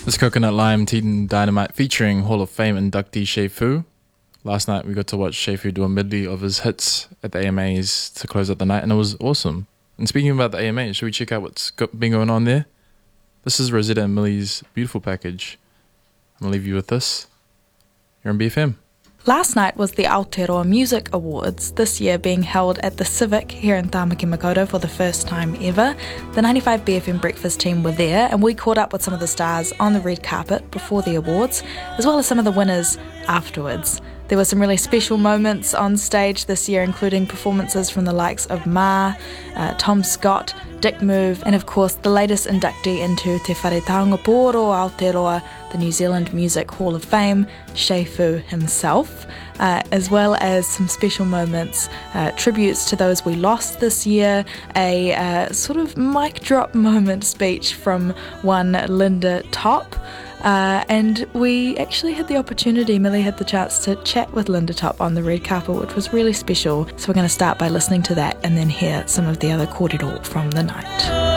This Coconut Lime Teen Dynamite featuring Hall of Fame inductee Shay Fu. Last night we got to watch Shay Fu do a medley of his hits at the AMAs to close out the night, and it was awesome. And speaking about the AMAs, should we check out what's been going on there? This is Rosetta and Millie's beautiful package. I'm going to leave you with this. You're on BFM. Last night was the Aotearoa Music Awards, this year being held at the Civic here in Tāmaki Makaurau for the first time ever. The 95 BFM breakfast team were there, and we caught up with some of the stars on the red carpet before the awards, as well as some of the winners afterwards. There were some really special moments on stage this year, including performances from the likes of Ma, Tom Scott, Dick Move, and of course the latest inductee into Te Whare Taonga Pōro Aotearoa, the New Zealand Music Hall of Fame, Shay Fu himself, as well as some special moments, tributes to those we lost this year, a sort of mic drop moment speech from one Linda Top. And we actually had the opportunity, Millie had the chance to chat with Linda Top on the red carpet, which was really special. So we're going to start by listening to that and then hear some of the other kōrero from the night.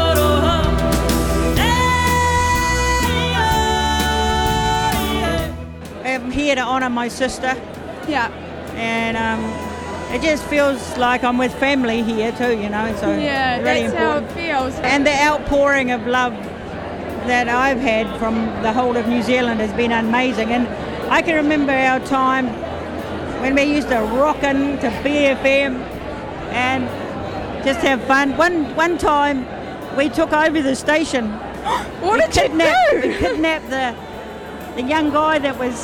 I'm here to honour my sister. Yeah. And it just feels like I'm with family here too, you know. So Yeah, really that's important. how it feels. And the outpouring of love that I've had from the whole of New Zealand has been amazing. And I can remember our time when we used to rock into BFM and just have fun. One time we took over the station. What did you do? We kidnapped the young guy that was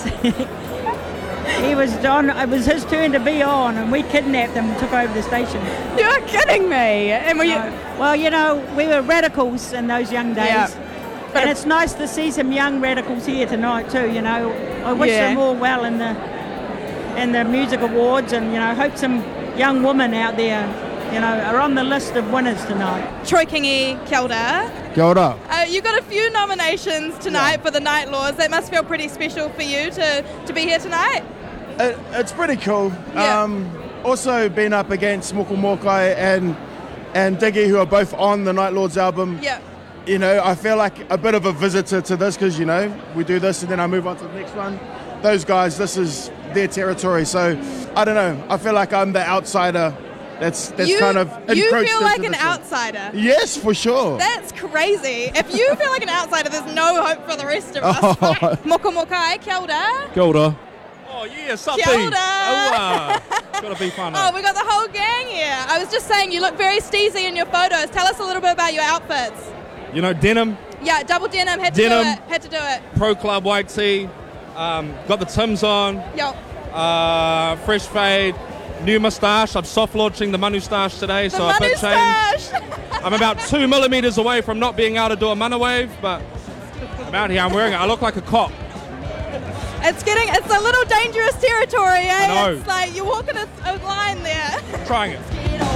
he was on. It was his turn to be on, and we kidnapped him and took over the station. You're kidding me. And were you? Well, you know, we were radicals in those young days. Yeah. And it's nice to see some young radicals here tonight too, you know. I wish them all well in the music awards, and, you know, hope some young women out there, you know, are on the list of winners tonight. Troy Kingi, kia ora. Kia ora. You got a few nominations tonight for the Night Lords. That must feel pretty special for you to be here tonight. It's pretty cool. Yeah. Also been up against Moko Mokai and Diggy, who are both on the Night Lords album. Yeah. You know, I feel like a bit of a visitor to this because, you know, we do this and then I move on to the next one. Those guys, this is their territory. So, I don't know. I feel like I'm the outsider that's kind of encroached. You feel like into an this outsider? one. Yes, for sure. That's crazy. If you feel like an outsider, there's no hope for the rest of us. Moko Mokai, kia ora. Kia ora. Oh yeah, something. Kia ora. It's gotta be fun. Oh, we got the whole gang here. I was just saying, you look very steezy in your photos. Tell us a little bit about your outfits. You know, denim, Yeah, double denim, had to Denim. do it. Had to do it. Pro Club white tee, got the Tims on, Yo. fresh fade, new moustache. I'm soft launching the Manoustache today, The so a bit changed. Manoustache. I'm about 2 millimeters away from not being able to do a mana wave, but I'm out here. I'm wearing it. I look like a cop. It's a little dangerous territory, eh? I know. It's like you're walking a line there. Trying it.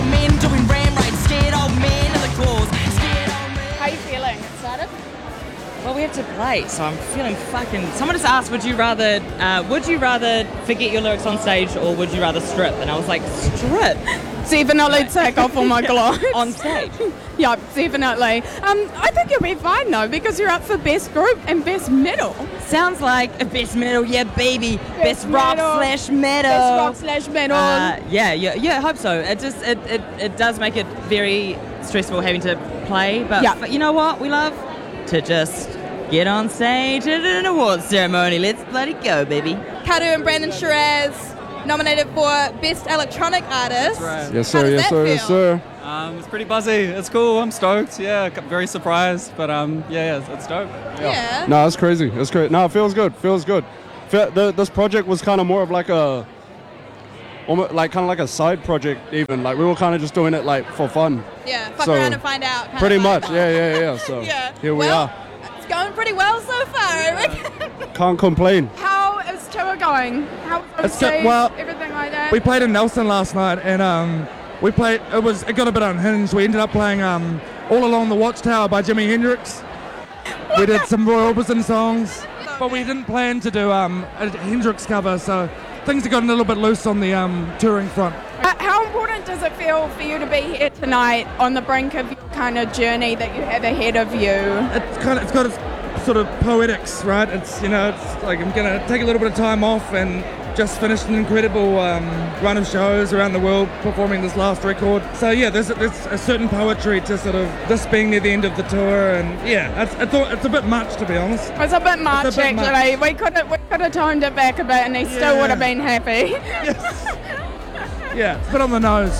How are you feeling? Excited? Well, we have to play, so I'm feeling fucking... Someone just asked, would you rather forget your lyrics on stage or would you rather strip? And I was like, strip? Definitely take off all my clothes. On stage? Yeah, definitely. I think you'll be fine though, because you're up for best group and best metal. Sounds like a best metal, yeah, baby. Best rock slash metal. Best rock slash metal. Yeah, I hope so. It just it does make it very stressful having to play, but you know what? We love to just get on stage at an awards ceremony. Let's bloody go, baby. Kadu and Brandon Shiraz nominated for Best Electronic Artist. That's right. Yes, How sir. does Yes, that sir. feel? Yes, sir. It's pretty buzzy. It's cool. I'm stoked. Yeah, very surprised, but it's dope. Yeah. No, it's crazy. It's great. No, it feels good. Feels good. This project was kind of more of like a side project even. Like we were kind of just doing it like for fun. Yeah, fuck So, around and find out. kind Pretty of much. vibe. Yeah. So Yeah. here we Well, are. It's going pretty well so far, I reckon. Can't complain. How is tour going? How It's good. Well, everything like that? We played in Nelson last night, and it got a bit unhinged. We ended up playing All Along the Watchtower by Jimi Hendrix. We did some Roy Orbison songs, but we didn't plan to do a Hendrix cover, so things have gotten a little bit loose on the touring front. How important does it feel for you to be here tonight on the brink of your kind of journey that you have ahead of you? It's got its sort of poetics, right? It's it's like I'm gonna take a little bit of time off and just finished an incredible run of shows around the world performing this last record. So yeah, there's a certain poetry to sort of this being near the end of the tour, and yeah, it's a bit much, to be honest. It's a bit much, actually. We could have toned it back a bit, and he still would have been happy. Yes. Yeah, it's a bit on the nose.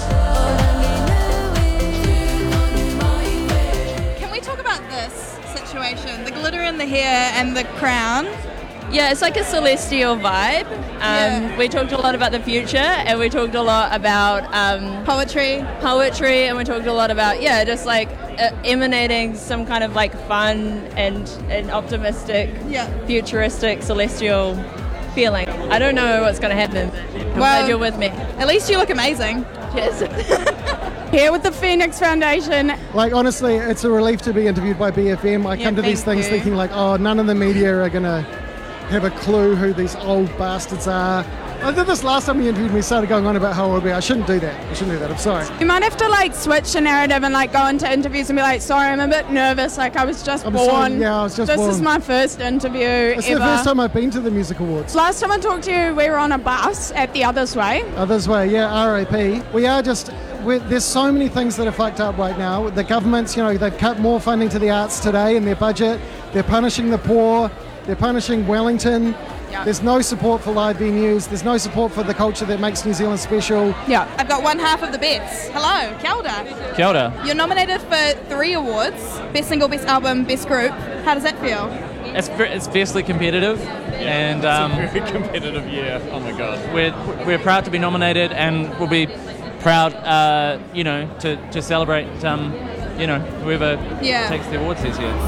Can we talk about this situation? The glitter in the hair and the crown. Yeah, it's like a celestial vibe. We talked a lot about the future, and we talked a lot about poetry, and we talked a lot about just like emanating some kind of like fun and optimistic, futuristic, celestial feeling. I don't know what's going to happen, but I'm glad you're with me. At least you look amazing. Cheers. Here with the Phoenix Foundation. Like, honestly, it's a relief to be interviewed by BFM. I come to these things thinking like, oh, none of the media are going to have a clue who these old bastards are. I did this last time you interviewed me, started going on about how old we are. I shouldn't do that. I'm sorry. You might have to like switch the narrative and like go into interviews and be like, sorry, I'm a bit nervous. Like I was just born. Sorry, I was just born. This is my first interview It's ever. the first time I've been to the Music Awards. Last time I talked to you, we were on a bus at the Others Way. Others Way, yeah, RAP. We are just... There's so many things that are fucked up right now. The government's, they've cut more funding to the arts today in their budget. They're punishing the poor. They're punishing Wellington. Yeah. There's no support for live venues. There's no support for the culture that makes New Zealand special. Yeah. I've got one half of the bets. Hello, kia ora. Kia ora. You're nominated for 3 awards: Best Single, Best Album, Best Group. How does that feel? It's fiercely competitive, and it's a very competitive year. Oh my god. We're proud to be nominated, and we'll be proud, to celebrate, whoever takes the awards this year.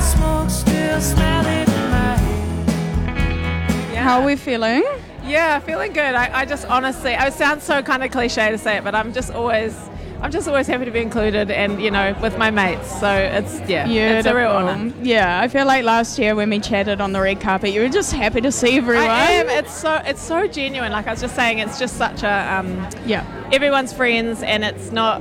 How are we feeling? Yeah, feeling good. I just honestly, it sounds so kind of cliche to say it, but I'm just always happy to be included, and with my mates. So it's it's a real honour. Yeah, I feel like last year when we chatted on the red carpet, you were just happy to see everyone. I am. It's so genuine. Like I was just saying, it's just such a everyone's friends, and it's not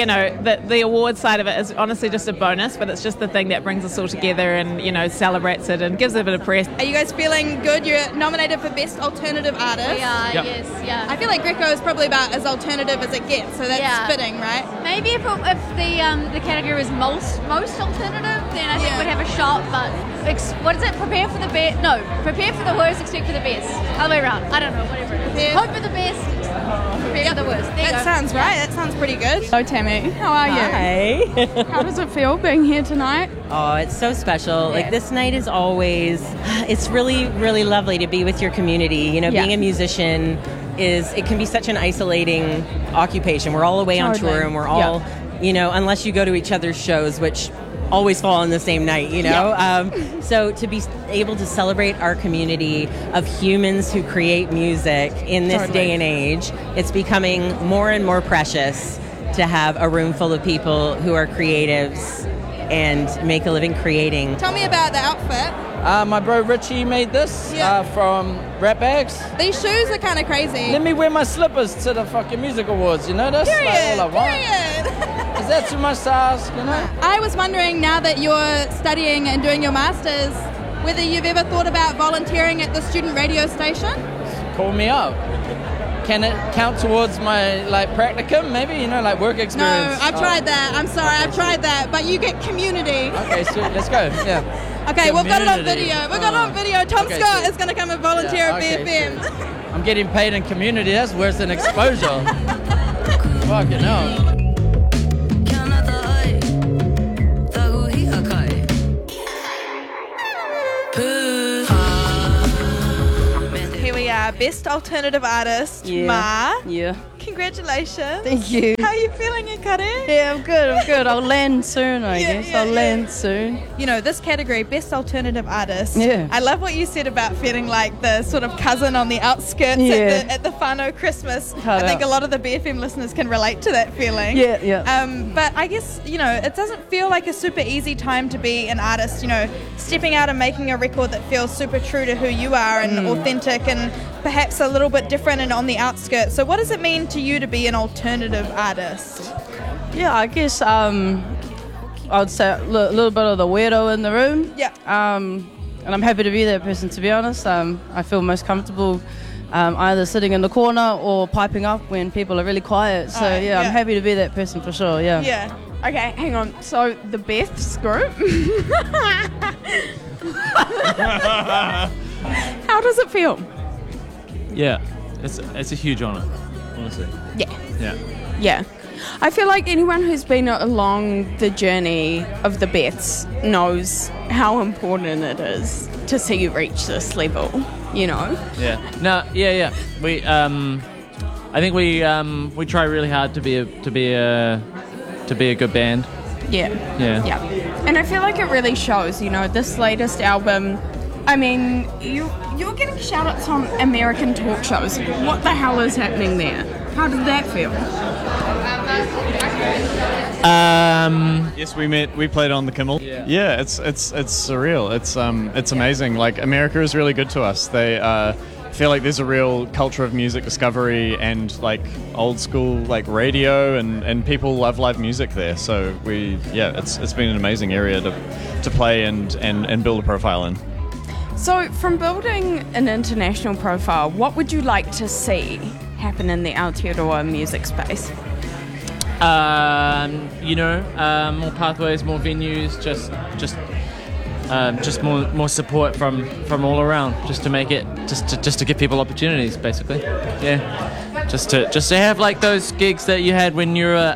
the award side of it is honestly just a bonus, but it's just the thing that brings us all together and celebrates it and gives it a bit of press. Are you guys feeling good? You're nominated for Best Alternative Artist. We are, yes, yeah. I feel like Greco is probably about as alternative as it gets, so that's fitting, right? Maybe if the category was most alternative, then I think we'd have a shot. But what is it? Prepare for the best. No, prepare for the worst, expect for the best. Other way around. I don't know. Whatever it is. Hope for the best. Prepare for the worst. That sounds right. That sounds pretty good. Hello, Tammy. How are you? Hi. How does it feel being here tonight? Oh, it's so special. Yeah. Like this night is always. It's really, really lovely to be with your community. Being a musician it can be such an isolating occupation. We're all away on tour, and we're all, unless you go to each other's shows, which always fall on the same night, so to be able to celebrate our community of humans who create music in this day and age, it's becoming more and more precious to have a room full of people who are creatives and make a living creating. Tell me about the outfit. My bro Richie made this from Rat Bags. These shoes are kind of crazy. Let me wear my slippers to the fucking music awards, That's period, all I want. Is that too much to ask, I was wondering, now that you're studying and doing your masters, whether you've ever thought about volunteering at the student radio station? Call me up. Can it count towards my practicum, maybe, work experience? No, I've tried that. I'm sorry, I've tried that. But you get community. Okay, sweet. Let's go. Yeah. Okay, we've got it on video. Tom Scott is going to come and volunteer at BFM. Sweet. I'm getting paid in community. That's worse than exposure. Fucking hell. Here we are, Best Alternative Artist, Ma. Yeah. Congratulations. Thank you. How are you feeling, Ikare? Yeah, I'm good. I'll land soon, I guess. I'll land soon. This category, Best Alternative Artist. Yeah. I love what you said about feeling like the sort of cousin on the outskirts at the whānau Christmas. I think a lot of the BFM listeners can relate to that feeling. Yeah. But I guess, it doesn't feel like a super easy time to be an artist, stepping out and making a record that feels super true to who you are and authentic and perhaps a little bit different and on the outskirts. So what does it mean to to you to be an alternative artist? Yeah, I guess I would say a little bit of the weirdo in the room. Yeah. And I'm happy to be that person, to be honest. I feel most comfortable either sitting in the corner or piping up when people are really quiet. So, I'm happy to be that person for sure, yeah. Yeah. Okay, hang on. So, the Beth's group? How does it feel? Yeah, it's a huge honour, honestly. Yeah. I feel like anyone who's been along the journey of the Beths knows how important it is to see you reach this level, you know? Yeah. No. Yeah. We I think we try really hard to be a good band. Yeah. And I feel like it really shows, you know, this latest album. I mean, you're getting shout-outs on American talk shows. What the hell is happening there? How did that feel? Yes, we played on the Kimmel. Yeah, it's surreal. It's amazing. Like, America is really good to us. They feel like there's a real culture of music discovery and like old school like radio, and people love live music there. So it's been an amazing area to play and build a profile in. So, from building an international profile, what would you like to see happen in the Aotearoa music space? More pathways, more venues, just more support from all around, just to make it, just to give people opportunities, basically. Yeah, just to have like those gigs that you had when you were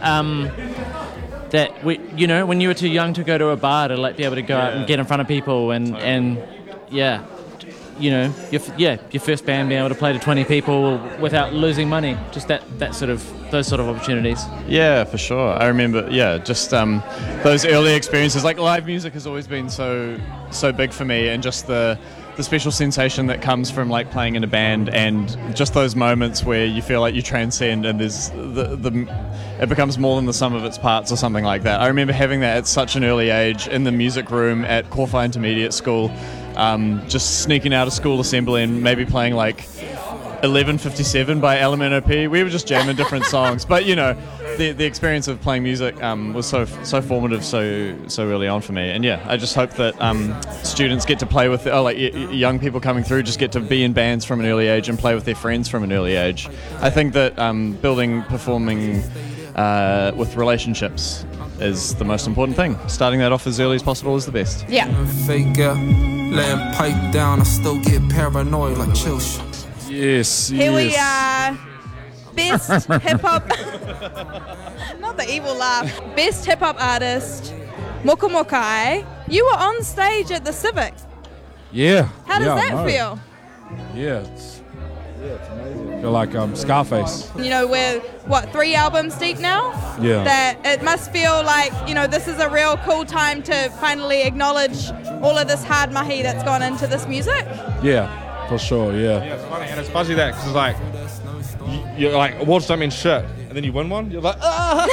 when you were too young to go to a bar, to like be able to go out and get in front of people and your first band being able to play to 20 people without losing money, just those sort of opportunities. Yeah, for sure. I remember, just those early experiences. Like, live music has always been so big for me, and just the special sensation that comes from like playing in a band, and just those moments where you feel like you transcend and there's it becomes more than the sum of its parts or something like that. I remember having that at such an early age in the music room at Corfi Intermediate School, just sneaking out of school assembly and maybe playing like 11:57 by LMNOP. We were just jamming different songs, but the experience of playing music was so formative so early on for me. And I just hope that students get to play with young people coming through just get to be in bands from an early age and play with their friends from an early age. I think that performing with relationships is the most important thing. Starting that off as early as possible is the best. Yeah. Fake laying pipe down, I still get paranoid like chill. Yes. Here we are. Best hip hop. Not the evil laugh. Best hip hop artist, Moko Mokai. You were on stage at the Civic. Yeah. How does that feel? Yeah, it's amazing. I feel like Scarface. We're 3 albums deep now? Yeah. That it must feel like, this is a real cool time to finally acknowledge all of this hard mahi that's gone into this music. Yeah, for sure, yeah. Yeah, it's funny, and it's fuzzy that, because it's like, you're like, awards don't mean shit, and then you win one, you're like, ah!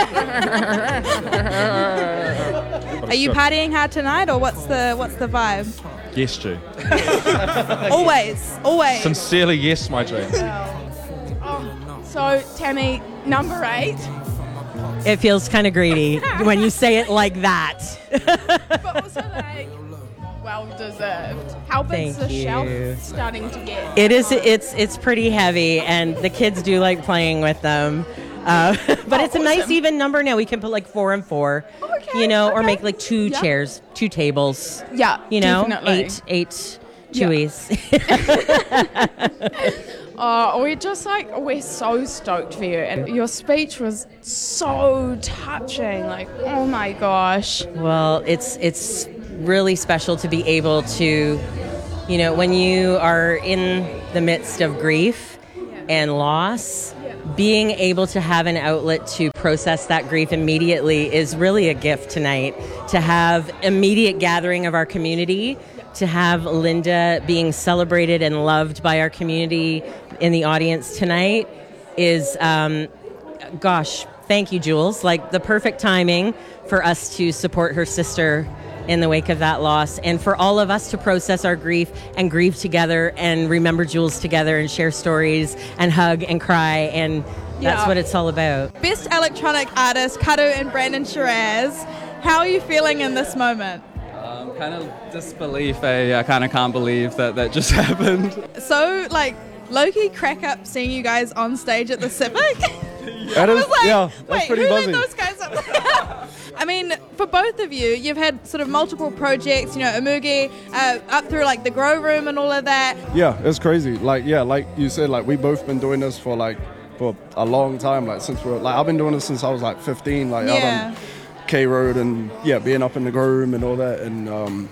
Are you partying hard tonight, or what's the vibe? Yes, Stu. Always. Sincerely, yes, my G. So, Tammy, number 8. It feels kind of greedy when you say it like that. But also, like, well deserved. How big's the shelf starting to get? It is. It's pretty heavy, and the kids do like playing with them. But it's a nice even number now. We can put like 4 and 4, or make like 2 chairs, 2 tables. Yeah, definitely. 8 chewies. We're so stoked for you, and your speech was so touching. Like, oh my gosh. Well, it's really special to be able to, when you are in the midst of grief and loss, being able to have an outlet to process that grief immediately is really a gift tonight. To have immediate gathering of our community, to have Linda being celebrated and loved by our community in the audience tonight is, thank you, Jules. Like, the perfect timing for us to support her sister in the wake of that loss, and for all of us to process our grief and grieve together and remember Jules together and share stories and hug and cry and That's what it's all about. Best electronic artist, Karu and Brandon Shiraz. How are you feeling in this moment? Kind of disbelief. I kind of can't believe that just happened. So, like, low-key crack up seeing you guys on stage at the Civic. That is, like, yeah, that's wait, pretty who buzzy. let those guys up? I mean, for both of you, you've had sort of multiple projects, you know, Umugi, up through like the Grow Room and all of that. Yeah, it's crazy. Like, yeah, like you said, like we both been doing this for a long time. Like since I've been doing this since I was like 15. Like out on K Road and being up in the Grow Room and all that. And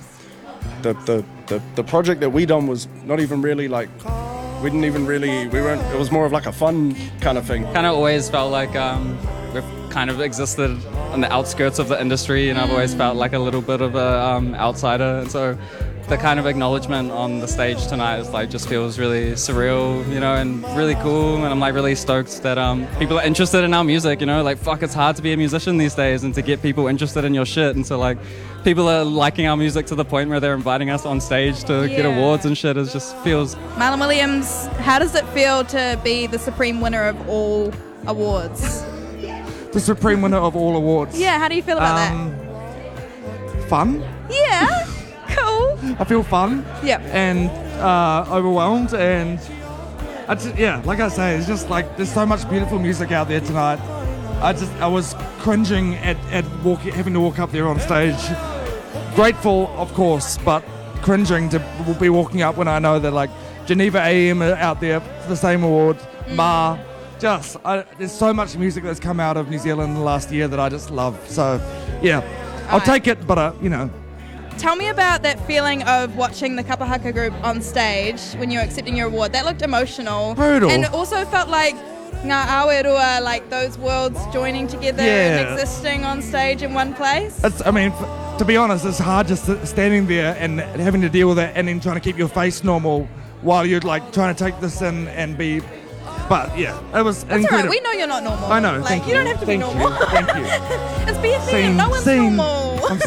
the project that we done was not even really like. We weren't. It was more of like a fun kind of thing. Kind of always felt like we've kind of existed on the outskirts of the industry, and I've always felt like a little bit of a outsider. And so the kind of acknowledgement on the stage tonight is like just feels really surreal, you know, and really cool. And I'm like really stoked that people are interested in our music, you know. Like fuck, it's hard to be a musician these days and to get people interested in your shit. And so like people are liking our music to the point where they're inviting us on stage to get awards and shit. It just feels. Marlon Williams, how does it feel to be the supreme winner of all awards? The supreme winner of all awards. Yeah, how do you feel about that? Fun. Yeah, cool. I feel fun. Yep. And overwhelmed, and like I say, it's just like there's so much beautiful music out there tonight. I was cringing at having to walk up there on stage. Grateful, of course, but cringing to be walking up when I know that like Geneva AM are out there for the same award. Ma, there's so much music that's come out of New Zealand in the last year that I just love. So, yeah, I'll take it, but you know. Tell me about that feeling of watching the Kapahaka group on stage when you were accepting your award. That looked emotional. Brutal. And it also felt like ngā awerua, like those worlds joining together and existing on stage in one place. To be honest, it's hard just standing there and having to deal with it and then trying to keep your face normal while you're like trying to take this in and be. But yeah, it was That's incredible. all right. We know you're not normal. I know. Like, thank you don't have to be normal. Thank you. It's BFM. No one's normal.